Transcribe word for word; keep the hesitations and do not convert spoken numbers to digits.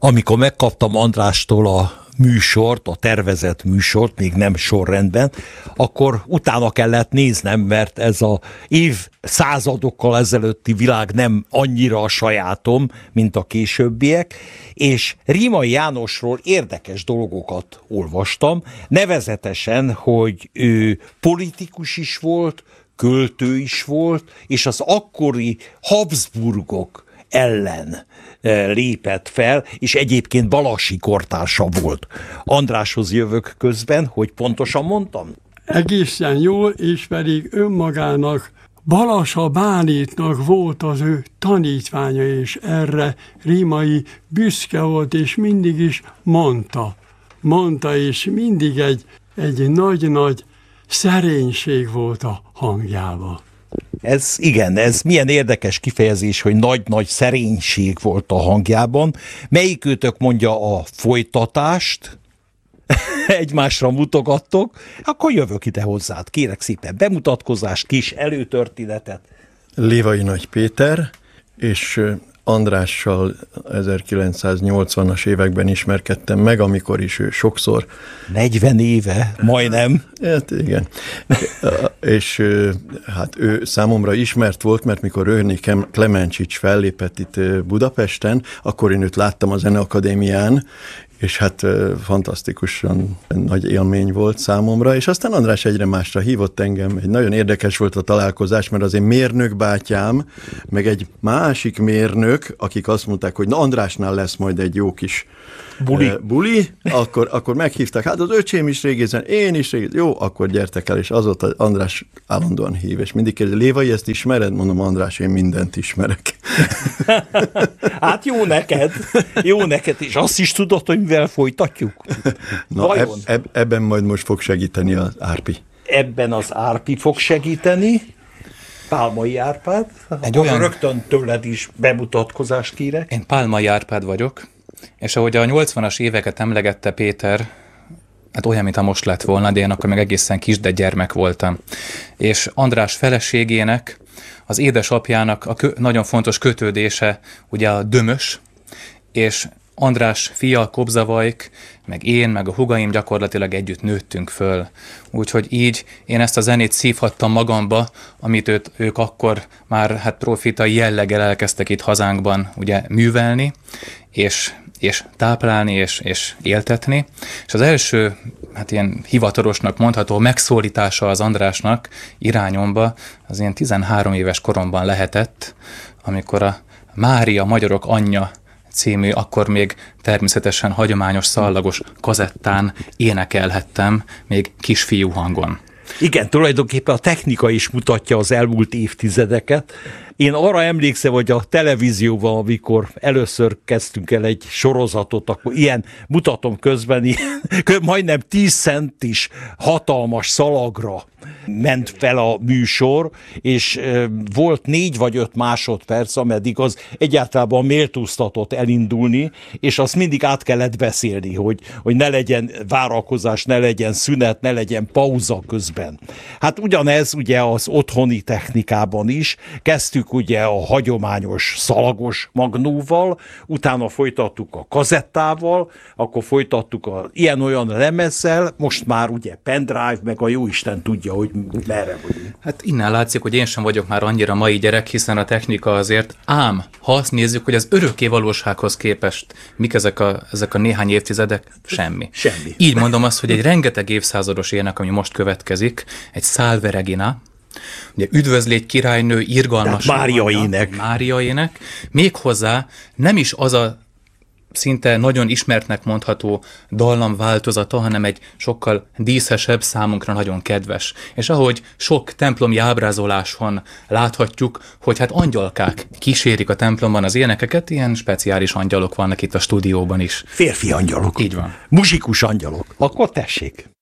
Amikor megkaptam Andrástól a műsort, a tervezett műsort, még nem sorrendben, akkor utána kellett néznem, mert ez a év századokkal ezelőtti világ nem annyira a sajátom, mint a későbbiek, és Rímai Jánosról érdekes dolgokat olvastam, nevezetesen, hogy ő politikus is volt, költő is volt, és az akkori Habsburgok ellen lépett fel, és egyébként Balassi kortársa volt. Andráshoz jövök közben, hogy pontosan mondtam? Egészen jól, és pedig önmagának Balassa Bálintnak volt az ő tanítványa, és erre Rímai büszke volt, és mindig is mondta. Mondta, és mindig egy, egy nagy-nagy szerénység volt a hangjában. Ez igen, ez milyen érdekes kifejezés, hogy nagy-nagy szerénység volt a hangjában. Melyikőtök mondja a folytatást? Egymásra mutogattok, akkor jövök ide hozzád. Kérek szépen bemutatkozást, kis előtörténetet. Lévai Nagy Péter, és Andrással ezerkilencszáznyolcvanas években ismerkedtem meg, amikor is ő sokszor... negyven éve, majdnem. Hát igen. És hát ő számomra ismert volt, mert mikor Örni Klemencsics fellépett itt Budapesten, akkor én őt láttam a Zeneakadémián, és hát fantasztikusan nagy élmény volt számomra, és aztán András egyre másra hívott engem. Egy nagyon érdekes volt a találkozás, mert az én mérnök bátyám, meg egy másik mérnök, akik azt mondták, hogy na Andrásnál lesz majd egy jó kis buli, uh, buli akkor, akkor meghívták, hát az öcsém is régészen, én is régészen, jó, akkor gyertek el, és azóta András állandóan hív, és mindig kérdezi, Lévai, ezt ismered? Mondom, András, én mindent ismerek. Hát jó neked, jó neked, és azt is tudod, hogy mivel folytatjuk? Na, eb, eb, ebben majd most fog segíteni az Árpi. Ebben az Árpi fog segíteni, Pálmai Árpád, egy olyan... rögtön tőled is bemutatkozást kérek. Én Pálmai Árpád vagyok, és ahogy a nyolcvanas éveket emlegette Péter, hát olyan, mintha most lett volna, de én akkor meg egészen kis, de gyermek voltam. És András feleségének, az édesapjának a kö- nagyon fontos kötődése ugye a Dömös, és András fia, Kobzavajk, meg én, meg a húgaim gyakorlatilag együtt nőttünk föl. Úgyhogy így én ezt a zenét szívhattam magamba, amit őt, ők akkor már hát profitai jelleggel elkezdtek itt hazánkban ugye művelni, és, és táplálni, és, és éltetni. És az első, hát ilyen hivatalosnak mondható megszólítása az Andrásnak irányomba, az ilyen tizenhárom éves koromban lehetett, amikor a Mária Magyarok anyja című, akkor még természetesen hagyományos szallagos kazettán énekelhettem, még kisfiú hangon. Igen, tulajdonképpen a technika is mutatja az elmúlt évtizedeket. Én arra emlékszem, hogy a televízióban, amikor először kezdtünk el egy sorozatot, akkor ilyen, mutatom közben, ilyen, majdnem tíz centis hatalmas szalagra ment fel a műsor, és volt négy vagy öt másodperc, ameddig az egyáltalán méltóztatott elindulni, és azt mindig át kellett beszélni, hogy, hogy ne legyen várakozás, ne legyen szünet, ne legyen pauza közben. Hát ugyanez ugye az otthoni technikában is, kezdtük ugye a hagyományos szalagos magnóval, utána folytattuk a kazettával, akkor folytattuk a ilyen-olyan lemezzel, most már ugye pendrive, meg a jóisten tudja, hogy merre vagyunk. Hát innen látszik, hogy én sem vagyok már annyira mai gyerek, hiszen a technika azért, ám ha azt nézzük, hogy az örökké valósághoz képest mik ezek a, ezek a néhány évtizedek, semmi. Semmi. Így mondom azt, hogy egy rengeteg évszázados ének, ami most következik, egy Salve Regina, ugye Üdvözlégy királynő, irgalmas Mária ének. Mária ének, méghozzá nem is az a szinte nagyon ismertnek mondható dallam változata, hanem egy sokkal díszesebb, számunkra nagyon kedves. És ahogy sok templomi ábrázoláson láthatjuk, hogy hát angyalkák kísérik a templomban az énekeket, ilyen speciális angyalok vannak itt a stúdióban is. Férfi angyalok. Így van. Muzsikus angyalok. Akkor tessék.